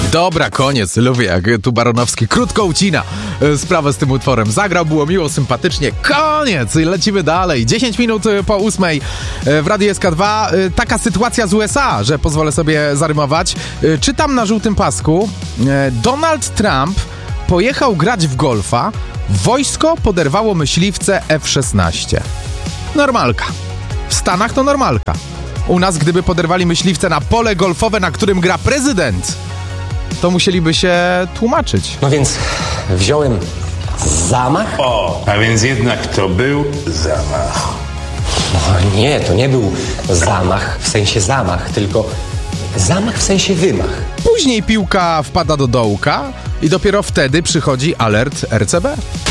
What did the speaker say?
Dobra, koniec. Lubię, jak tu Baronowski krótko ucina sprawę z tym utworem. Zagrał, było miło, sympatycznie. Koniec! Lecimy dalej. 10 minut po 8 w Radiu SK2. Taka sytuacja z USA, że pozwolę sobie zarymować. Czytam na żółtym pasku. Donald Trump pojechał grać w golfa. Wojsko poderwało myśliwce F-16. Normalka. W Stanach to normalka. U nas, gdyby poderwali myśliwce na pole golfowe, na którym gra prezydent, to musieliby się tłumaczyć. No więc wziąłem zamach? O, a więc jednak to był zamach. No nie, to nie był zamach w sensie zamach, tylko zamach w sensie wymach. Później piłka wpada do dołka i dopiero wtedy przychodzi alert RCB.